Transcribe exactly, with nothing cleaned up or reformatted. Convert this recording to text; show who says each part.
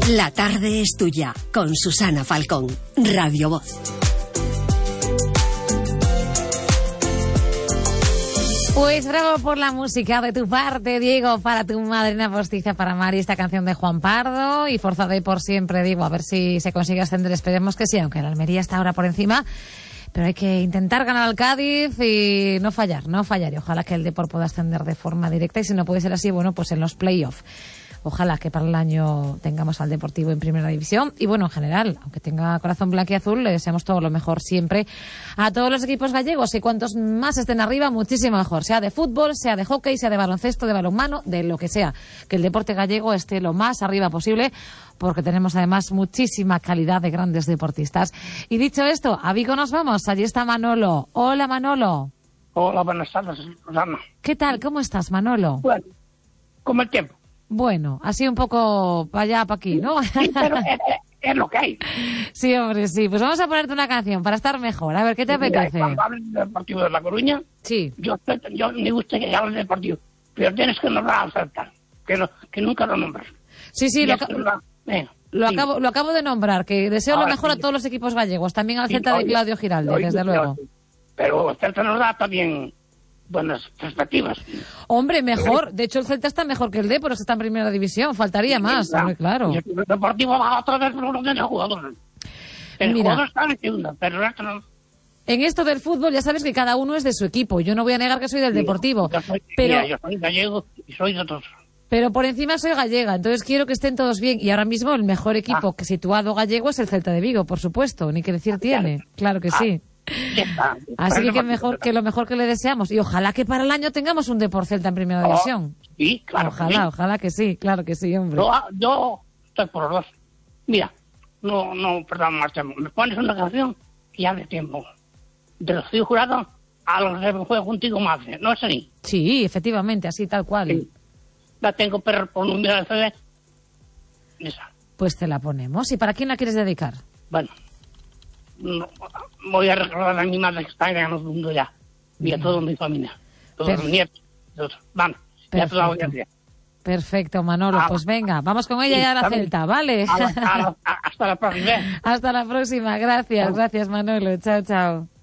Speaker 1: La tarde es tuya, con Susana Falcón, Radio Voz.
Speaker 2: Pues bravo por la música de tu parte, Diego, para tu madrina postiza, para Mari, esta canción de Juan Pardo, y Forzadé por siempre, digo, a ver si se consigue ascender, esperemos que sí, aunque la Almería está ahora por encima, pero hay que intentar ganar al Cádiz y no fallar, no fallar, y ojalá que el Depor pueda ascender de forma directa, y si no puede ser así, bueno, pues en los play-off. Ojalá que para el año tengamos al Deportivo en Primera División. Y bueno, en general, aunque tenga corazón blanco y azul, le deseamos todo lo mejor siempre a todos los equipos gallegos. Y cuantos más estén arriba, muchísimo mejor. Sea de fútbol, sea de hockey, sea de baloncesto, de balonmano, de lo que sea. Que el deporte gallego esté lo más arriba posible, porque tenemos además muchísima calidad de grandes deportistas. Y dicho esto, a Vigo nos vamos. Allí está Manolo. Hola, Manolo.
Speaker 3: Hola, buenas tardes, Susana.
Speaker 2: ¿Qué tal? ¿Cómo estás, Manolo?
Speaker 3: Bueno, como el tiempo.
Speaker 2: Bueno, así un poco para allá, para aquí, ¿no?
Speaker 3: Sí, pero es, es lo que hay.
Speaker 2: Sí, hombre, sí. Pues vamos a ponerte una canción para estar mejor. A ver, ¿qué te apetece?
Speaker 3: Mira, cuando hables del Deportivo de La Coruña,
Speaker 2: sí.
Speaker 3: yo, yo me gusta que hables del Deportivo, pero tienes que nombrar al Celta, que, no, que nunca lo nombras.
Speaker 2: Sí, sí, lo,
Speaker 3: lo, eh,
Speaker 2: lo,
Speaker 3: sí.
Speaker 2: Acabo, lo acabo de nombrar, que deseo
Speaker 3: Ahora,
Speaker 2: lo mejor
Speaker 3: sí.
Speaker 2: a todos los equipos gallegos, también al
Speaker 3: Sí,
Speaker 2: Celta
Speaker 3: oye,
Speaker 2: de Claudio Giralde,
Speaker 3: oye,
Speaker 2: desde luego.
Speaker 3: Pero el Celta nos da también buenas perspectivas.
Speaker 2: Hombre, mejor. De hecho, el Celta está mejor que el Depor, está en Primera División. Faltaría
Speaker 3: Sí,
Speaker 2: más,
Speaker 3: claro.
Speaker 2: hombre, claro.
Speaker 3: Y el Deportivo va otra vez por los de los jugadores. El
Speaker 2: Mira.
Speaker 3: jugador está en segunda, pero el resto no.
Speaker 2: En esto del fútbol ya sabes que cada uno es de su equipo. Yo no voy a negar que soy del Deportivo.
Speaker 3: Yo soy,
Speaker 2: pero...
Speaker 3: mira, yo soy gallego y soy de otros.
Speaker 2: Pero por encima soy gallega, entonces quiero que estén todos bien. Y ahora mismo el mejor equipo
Speaker 3: Ah.
Speaker 2: que situado gallego es el Celta de Vigo, por supuesto. Ni que decir tiene. Claro que
Speaker 3: Ah.
Speaker 2: sí.
Speaker 3: Ya está.
Speaker 2: Así que,
Speaker 3: Pero
Speaker 2: que,
Speaker 3: no-
Speaker 2: mejor, que lo mejor que le deseamos. Y ojalá que para el año tengamos un Depor Celta en Primera
Speaker 3: Oh,
Speaker 2: División.
Speaker 3: Sí, claro. que
Speaker 2: Ojalá,
Speaker 3: sí.
Speaker 2: ojalá que sí, claro que sí, hombre.
Speaker 3: Yo, yo estoy por los dos. Mira, no, no, perdón, más tiempo. Me pones una canción y ya de tiempo. De los estoy jurado a los que juego contigo más. ¿No es así?
Speaker 2: Sí, efectivamente, así tal cual.
Speaker 3: Sí. La tengo pero por un día de C D. Esa.
Speaker 2: Pues te la ponemos. ¿Y para quién la quieres dedicar?
Speaker 3: Bueno. No, voy a recordar a mi madre que está en el mundo ya. Y a
Speaker 2: Bien.
Speaker 3: toda mi familia. Todos
Speaker 2: Perfecto.
Speaker 3: los nietos. Todos. Vamos. Ya te la voy a
Speaker 2: Perfecto.
Speaker 3: decir.
Speaker 2: Perfecto, Manolo.
Speaker 3: Ah,
Speaker 2: Pues venga, vamos con ella
Speaker 3: sí,
Speaker 2: y a la
Speaker 3: también.
Speaker 2: Celta, ¿vale?
Speaker 3: A la- a la- a- hasta la próxima.
Speaker 2: Hasta la próxima. Gracias,
Speaker 3: Chao.
Speaker 2: gracias, Manolo. Chao, chao.